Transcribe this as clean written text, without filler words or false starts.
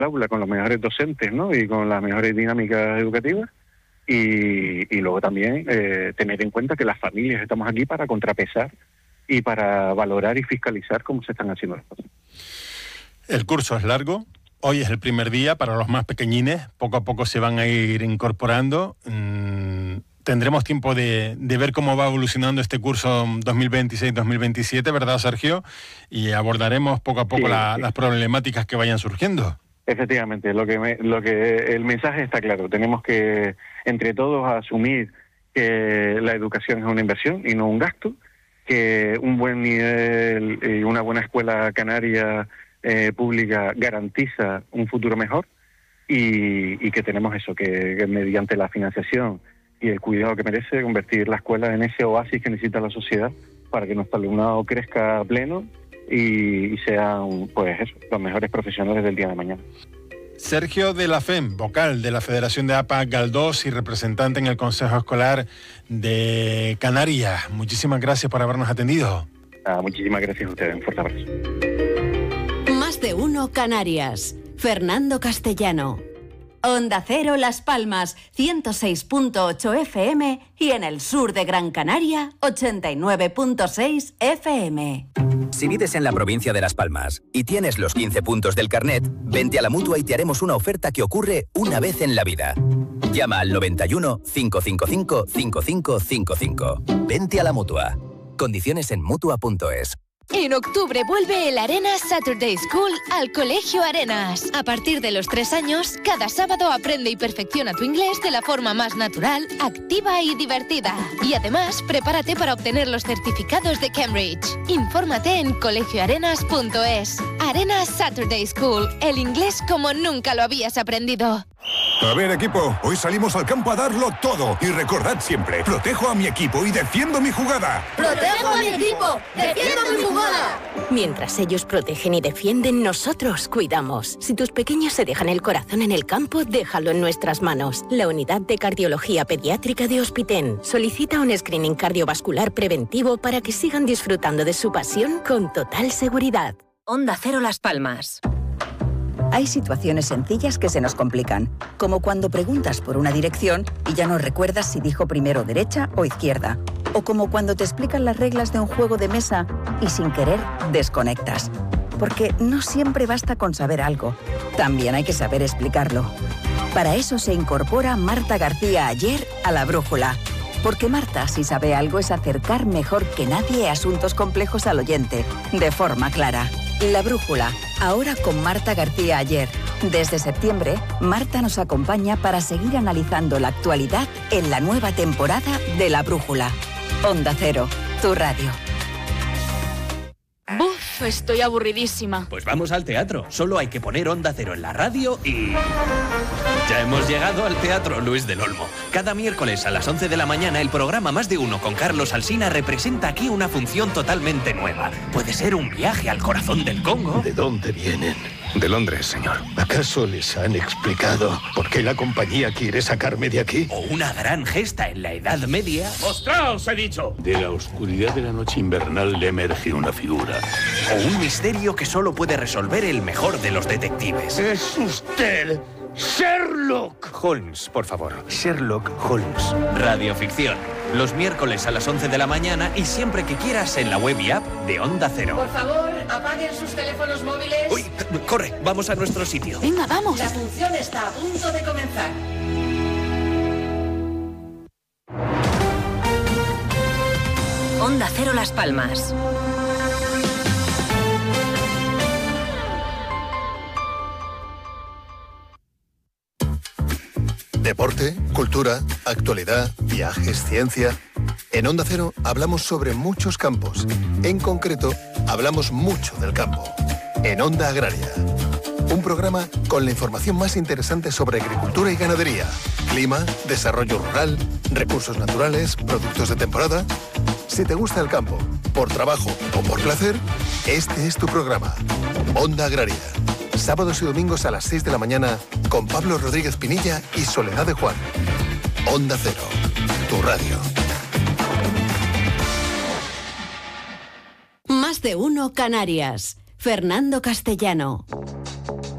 aula con los mejores docentes, ¿no? Y con las mejores dinámicas educativas. Y luego también tener en cuenta que las familias estamos aquí para contrapesar y para valorar y fiscalizar cómo se están haciendo las cosas. El curso es largo. Hoy es el primer día para los más pequeñines. Poco a poco se van a ir incorporando. Tendremos tiempo de ver cómo va evolucionando este curso 2026-2027, ¿verdad, Sergio? Y abordaremos poco a poco las problemáticas que vayan surgiendo. Efectivamente, el mensaje está claro. Tenemos que, entre todos, asumir que la educación es una inversión y no un gasto, que un buen nivel y una buena escuela canaria pública garantiza un futuro mejor y que tenemos eso, que mediante la financiación y el cuidado que merece, convertir la escuela en ese oasis que necesita la sociedad para que nuestro alumnado crezca a pleno y sean, pues eso, los mejores profesionales del día de mañana. Sergio de la FEM, vocal de la Federación de APA Galdós y representante en el Consejo Escolar de Canarias. Muchísimas gracias por habernos atendido. Muchísimas gracias a ustedes. Un fuerte abrazo. Más de uno Canarias. Fernando Castellano. Onda Cero Las Palmas, 106.8 FM y en el sur de Gran Canaria, 89.6 FM. Si vives en la provincia de Las Palmas y tienes los 15 puntos del carnet, vente a la Mutua y te haremos una oferta que ocurre una vez en la vida. Llama al 91 555 5555. Vente a la Mutua. Condiciones en Mutua.es. En octubre vuelve el Arenas Saturday School al Colegio Arenas. A partir de los 3 años, cada sábado aprende y perfecciona tu inglés de la forma más natural, activa y divertida. Y además, prepárate para obtener los certificados de Cambridge. Infórmate en colegioarenas.es. Arenas Saturday School, el inglés como nunca lo habías aprendido. A ver, equipo, hoy salimos al campo a darlo todo. Y recordad siempre, protejo a mi equipo y defiendo mi jugada. ¡Protejo a mi equipo! ¡Defiendo mi jugada! Mientras ellos protegen y defienden, nosotros cuidamos. Si tus pequeños se dejan el corazón en el campo, déjalo en nuestras manos. La Unidad de Cardiología Pediátrica de Hospitén solicita un screening cardiovascular preventivo para que sigan disfrutando de su pasión con total seguridad. Onda Cero Las Palmas. Hay situaciones sencillas que se nos complican, como cuando preguntas por una dirección y ya no recuerdas si dijo primero derecha o izquierda, o como cuando te explican las reglas de un juego de mesa y sin querer desconectas. Porque no siempre basta con saber algo, también hay que saber explicarlo. Para eso se incorpora Marta García Ayer a La Brújula. Porque Marta, si sabe algo, es acercar mejor que nadie asuntos complejos al oyente, de forma clara. La Brújula, ahora con Marta García Ayer. Desde septiembre, Marta nos acompaña para seguir analizando la actualidad en la nueva temporada de La Brújula. Onda Cero, tu radio. ¡Buf! Estoy aburridísima. Pues vamos al teatro. Solo hay que poner Onda Cero en la radio y... Ya hemos llegado al Teatro Luis del Olmo. Cada miércoles a las 11 de la mañana el programa Más de Uno con Carlos Alsina representa aquí una función totalmente nueva. Puede ser un viaje al corazón del Congo. ¿De dónde vienen? De Londres, señor. ¿Acaso les han explicado por qué la compañía quiere sacarme de aquí? O una gran gesta en la Edad Media. ¡Mostraos, he dicho! De la oscuridad de la noche invernal le emerge una figura. O un misterio que solo puede resolver el mejor de los detectives. ¡Es usted! ¡Sherlock! Holmes, por favor. Sherlock Holmes. Radioficción. Los miércoles a las 11 de la mañana y siempre que quieras en la web y app de Onda Cero. Por favor, apaguen sus teléfonos móviles. ¡Uy! Corre, vamos a nuestro sitio. Venga, vamos. La función está a punto de comenzar. Onda Cero Las Palmas. Deporte, cultura, actualidad, viajes, ciencia. En Onda Cero hablamos sobre muchos campos. En concreto, hablamos mucho del campo. En Onda Agraria. Un programa con la información más interesante sobre agricultura y ganadería, clima, desarrollo rural, recursos naturales, productos de temporada. Si te gusta el campo, por trabajo o por placer, este es tu programa. Onda Agraria. Sábados y domingos a las 6 de la mañana con Pablo Rodríguez Pinilla y Soledad de Juan. Onda Cero, tu radio. Más de uno Canarias. Fernando Castellano.